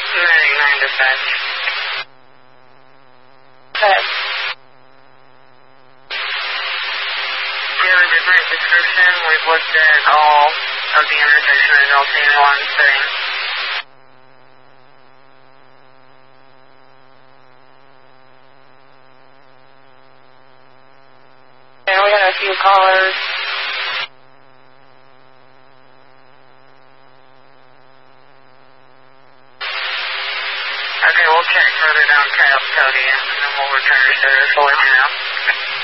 299 dispatch. Okay. Do you have a different description? We've looked at all of the intersection resulting in one thing. And we had a few callers. Okay, we'll check further down Cody and then we'll return to service. We'll let you know.